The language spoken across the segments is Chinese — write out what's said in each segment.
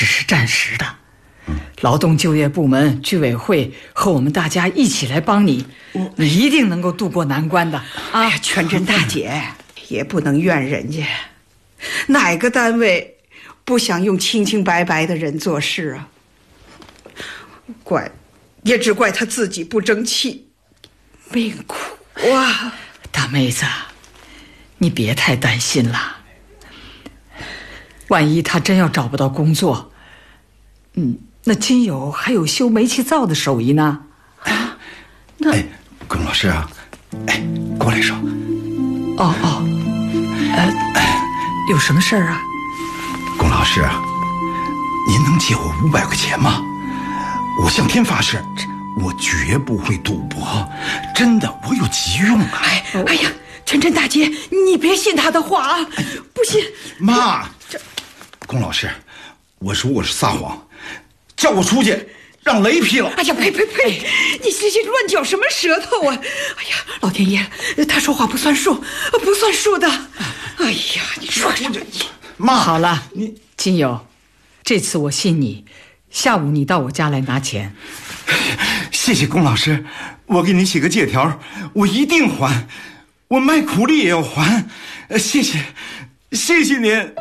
只是暂时的。劳动就业部门、居委会和我们大家一起来帮你，你一定能够渡过难关的啊！ 全真大姐也不能怨人家，哪个单位不想用清清白白的人做事啊？也只怪他自己不争气，命苦啊！ 大妹子，你别太担心了。万一他真要找不到工作，那金友还有修煤气灶的手艺呢。 龚老师啊，过来说。 有什么事儿啊？ 龚老师啊，您能借我500块钱吗？我向天发誓，我绝不会赌博，真的，我有急用啊！ 哎呀，全真大姐，你别信他的话啊！不信， 妈，龚老师，我说我是撒谎，叫我出去让雷劈了。 哎呀，呸！你这乱嚼什么舌头啊！哎呀，老天爷，他说话不算数的。哎呀，你说什么？ 妈， 好了，金友，这次我信你。下午你到我家来拿钱。 谢谢龚老师，我给您写个借条，我一定还，我卖苦力也要还。谢谢您。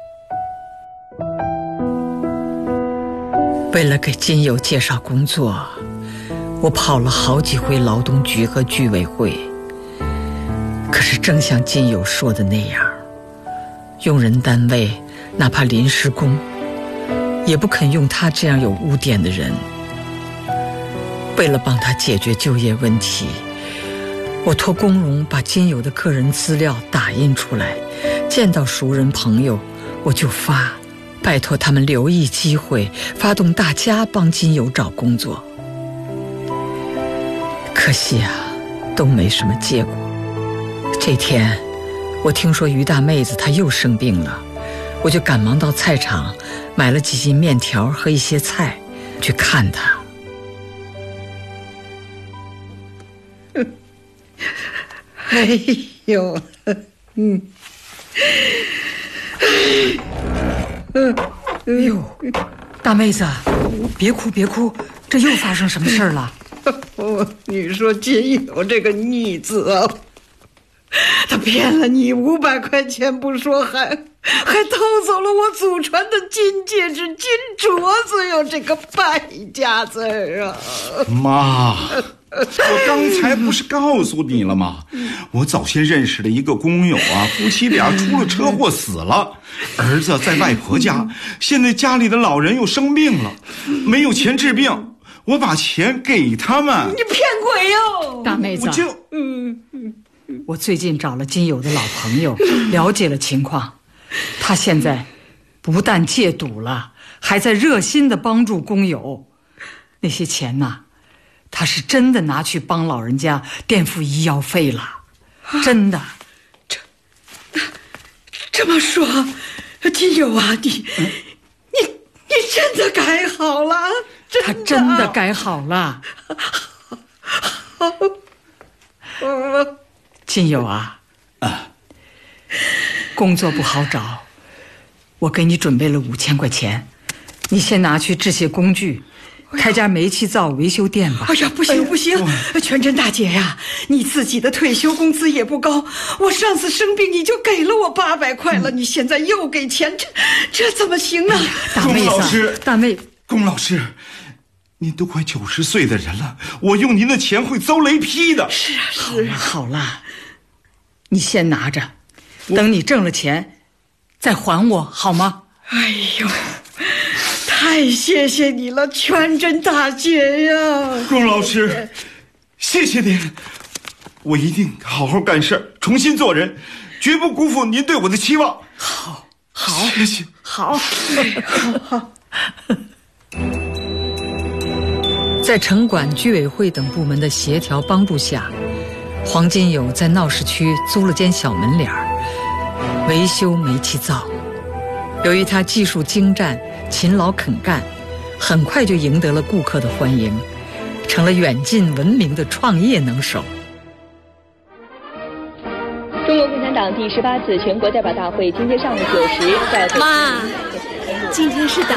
为了给金友介绍工作，我跑了好几回劳动局和居委会。可是正像金友说的那样，用人单位哪怕临时工也不肯用他这样有污点的人。为了帮他解决就业问题，我托工荣把金友的个人资料打印出来，见到熟人朋友我就发，拜托他们留意机会，发动大家帮金友找工作。可惜啊，都没什么结果。这天我听说于大妹子她又生病了，我就赶忙到菜场买了几斤面条和一些菜去看她。 哎呦， 大妹子，别哭，这又发生什么事儿了？ 你说金友这个逆子啊，他骗了你500块钱不说，还偷走了我祖传的金戒指、金镯子哟，这个败家子儿啊！ 妈，我刚才不是告诉你了吗？我早先认识的一个工友啊，夫妻俩出了车祸死了，儿子在外婆家，现在家里的老人又生病了，没有钱治病，我把钱给他们。 你骗鬼哟！ 大妹子，我最近找了金友的老朋友，了解了情况，他现在不但戒赌了，还在热心的帮助工友。那些钱呐，他是真的拿去帮老人家垫付医药费了，真的。 这么说，金友啊，你真的改好了？ 他真的改好了。 好， 金友啊，工作不好找，我给你准备了5000块钱，你先拿去制些工具，开家煤气灶维修店吧。 哎呀，不行，全真大姐呀，你自己的退休工资也不高，我上次生病你就给了我800块了，你现在又给钱，这怎么行呢？ 大妹子，大妹， 龚老师，您都快90岁的人了，我用您的钱会遭雷劈的。 是啊， 好了，你先拿着，等你挣了钱再还我好吗？ 哎呦，太谢谢你了，全真大姐呀！ 龚老师，谢谢您，我一定好好干事，重新做人，绝不辜负您对我的期望。 好， 谢谢。 好。在城管、居委会等部门的协调帮助下，黄金友在闹市区租了间小门脸儿，维修煤气灶。由于他技术精湛、勤劳肯干，很快就赢得了顾客的欢迎，成了远近闻名的创业能手。 中国共产党第18次全国代表大会今天上午9时在妈，今天是党